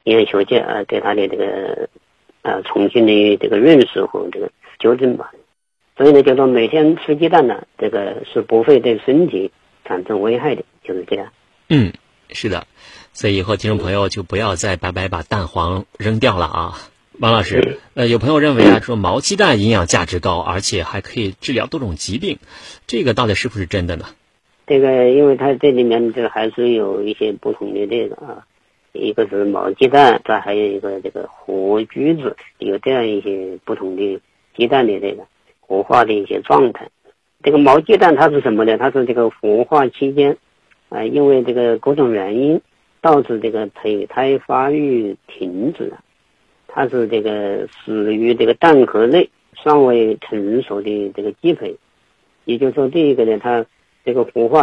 营养学界对它的这个重新的这个认识和这个纠正吧。所以呢，就说每天吃鸡蛋呢，这个是不会对身体产生危害的，就是这样。 是的，所以以后听众朋友就不要再白白把蛋黄扔掉了啊。王老师，有朋友认为说毛鸡蛋营养价值高，而且还可以治疗多种疾病，这个到底是不是真的呢？ 这个因为它这里面这个还是有一些不同的这个一个是毛鸡蛋，再还有一个这个活橘子，有这样一些不同的鸡蛋的这个活化的一些状态。这个毛鸡蛋它是什么呢？它是这个活化期间因为这个各种原因导致这个胚胎发育停止了，它是这个死于这个蛋壳内尚未成熟的这个鸡胚。也就是说，第一个呢，它这个孵化